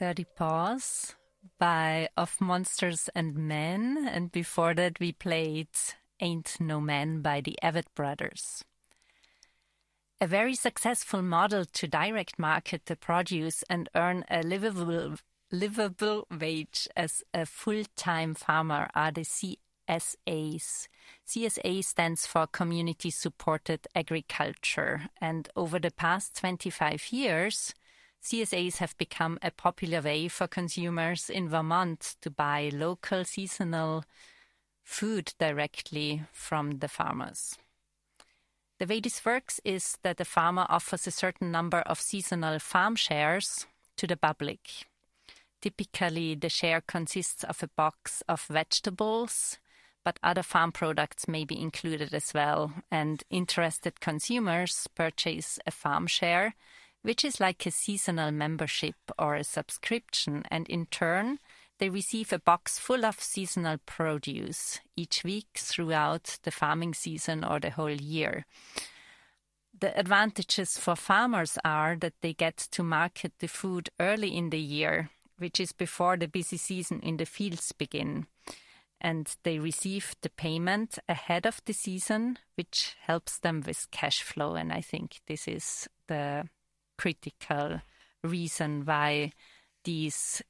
Dirty Paws by Of Monsters and Men, and before that we played Ain't No Man by the Avett Brothers. A very successful model to direct market the produce and earn a livable wage as a full-time farmer are the CSAs. CSA stands for Community Supported Agriculture, and over the past 25 years, CSAs have become a popular way for consumers in Vermont to buy local seasonal food directly from the farmers. The way this works is that the farmer offers a certain number of seasonal farm shares to the public. Typically, the share consists of a box of vegetables, but other farm products may be included as well, and interested consumers purchase a farm share, which is like a seasonal membership or a subscription, and in turn, they receive a box full of seasonal produce each week throughout the farming season or the whole year. The advantages for farmers are that they get to market the food early in the year, which is before the busy season in the fields begin, and they receive the payment ahead of the season, which helps them with cash flow, and I think this is the critical reason why these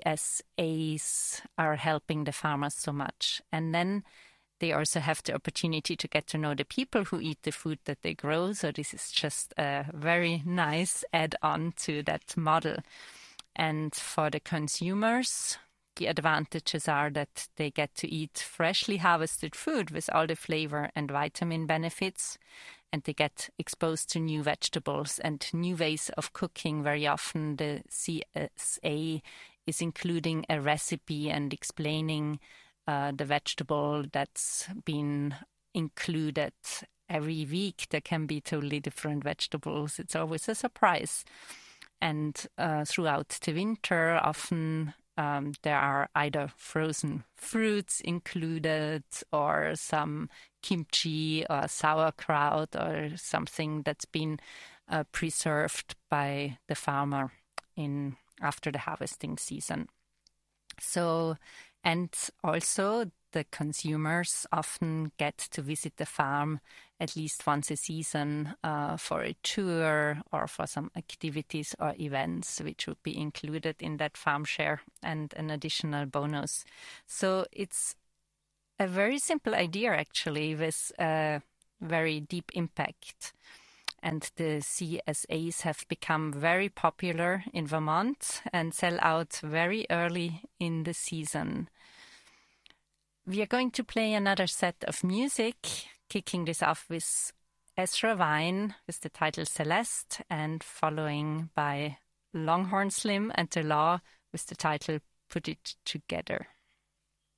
CSAs are helping the farmers so much. And then they also have the opportunity to get to know the people who eat the food that they grow. So this is just a very nice add-on to that model. And for the consumers, the advantages are that they get to eat freshly harvested food with all the flavor and vitamin benefits, and they get exposed to new vegetables and new ways of cooking. Very often the CSA is including a recipe and explaining the vegetable that's been included. Every week there can be totally different vegetables. It's always a surprise. And throughout the winter, often there are either frozen fruits included or some kimchi or sauerkraut or something that's been preserved by the farmer after the harvesting season. So, and also the consumers often get to visit the farm at least once a season for a tour or for some activities or events, which would be included in that farm share and an additional bonus. So it's a very simple idea, actually, with a very deep impact. And the CSAs have become very popular in Vermont and sell out very early in the season. We are going to play another set of music, kicking this off with Ezra Vine with the title Celeste, and following by Longhorn Slim and The Law with the title Put It Together.